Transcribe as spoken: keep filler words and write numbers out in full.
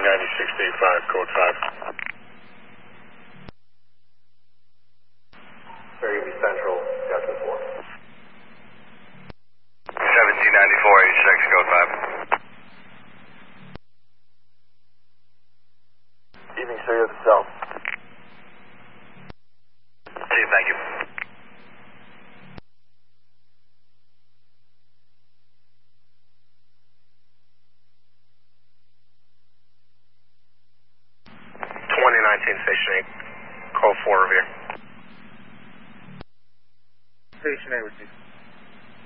ninety-six eighty-five, code five. Fairview Central, Delta four. seventeen ninety-four eighty-six, code five. Evening, sir, you're the south. See you, thank you. twenty nineteen, Station eight, code four, Revere. Station eight, receive.